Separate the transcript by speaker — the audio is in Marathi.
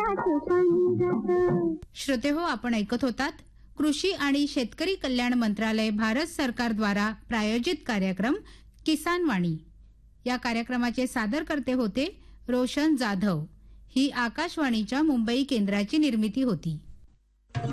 Speaker 1: श्रोते हो, आपण ऐकत होतात कृषी आणि शेतकरी कल्याण मंत्रालय भारत सरकार द्वारा प्रायोजित कार्यक्रम किसान वाणी. या कार्यक्रमाचे सादरकर्ते होते रोशन जाधव. ही आकाशवाणीच्या मुंबई केंद्राची निर्मिती होती.